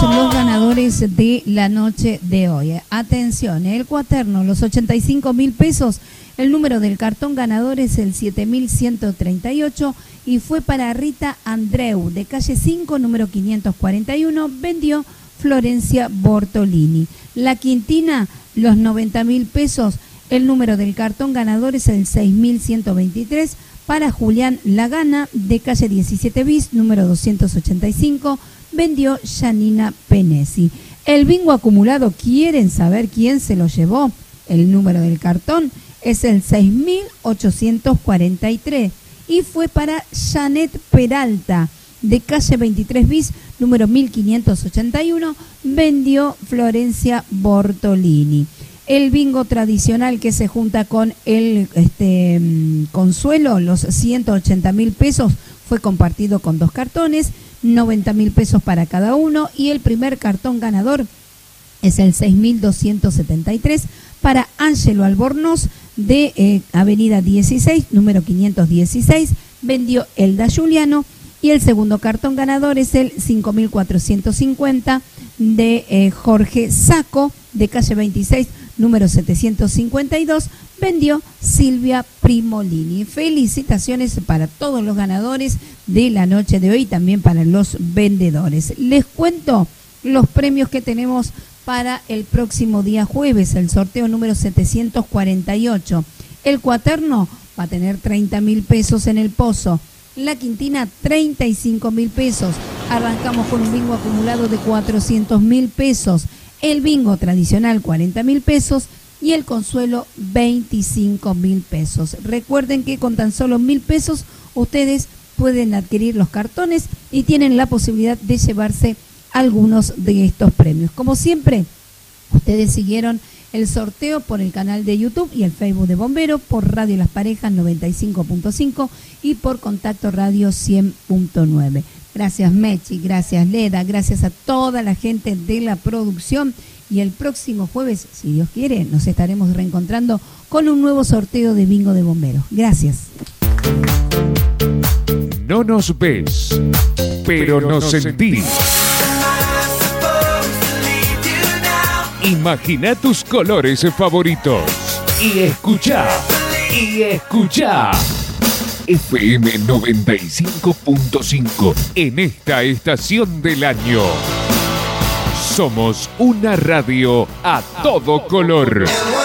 los ganadores de la noche de hoy. Atención, el cuaterno, los 85.000 pesos. El número del cartón ganador es el 7.138 y fue para Rita Andreu, de calle 5, número 541. Vendió Florencia Bortolini. La quintina, los 90.000 pesos. El número del cartón ganador es el 6.123 para Julián Lagana, de calle 17 bis, número 285. Vendió Janina Penesi. El bingo acumulado, ¿quieren saber quién se lo llevó? El número del cartón es el 6.843 y fue para Janet Peralta, de calle 23 bis, número 1581. Vendió Florencia Bortolini. El bingo tradicional que se junta con el consuelo, los 180.000 pesos, fue compartido con 2 cartones, 90.000 pesos para cada uno, y el primer cartón ganador es el 6.273 para Ángelo Albornoz, de Avenida 16, número 516. Vendió Elda Juliano. Y el segundo cartón ganador es el 5.450 de Jorge Saco, de calle 26, número 752. Vendió Silvia Primolini. Felicitaciones para todos los ganadores de la noche de hoy y también para los vendedores. Les cuento los premios que tenemos para el próximo día jueves. El sorteo número 748. El cuaterno va a tener 30.000 pesos en el pozo. La quintina, 35.000 pesos. Arrancamos con un bingo acumulado de 400.000 pesos. El bingo tradicional, 40.000 pesos. Y el consuelo, 25.000 pesos. Recuerden que con tan solo 1.000 pesos ustedes pueden adquirir los cartones y tienen la posibilidad de llevarse algunos de estos premios. Como siempre, ustedes siguieron el sorteo por el canal de YouTube y el Facebook de Bombero, por Radio Las Parejas 95.5 y por Contacto Radio 100.9. Gracias Mechi, gracias Leda, gracias a toda la gente de la producción. Y el próximo jueves, si Dios quiere, nos estaremos reencontrando con un nuevo sorteo de bingo de bomberos. Gracias. No nos ves, pero nos sentís. Imagina tus colores favoritos y escuchá, FM 95.5 en esta estación del año. Somos una radio a todo color.